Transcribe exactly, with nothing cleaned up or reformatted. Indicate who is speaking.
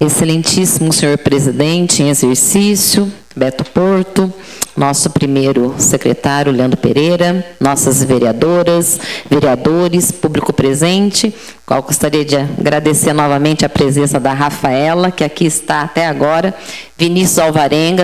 Speaker 1: Excelentíssimo senhor presidente em exercício, Beto Porto, nosso primeiro secretário, Leandro Pereira, nossas vereadoras, vereadores, público presente, qual gostaria de agradecer novamente a presença da Rafaela, que aqui está até agora, Vinícius Alvarenga,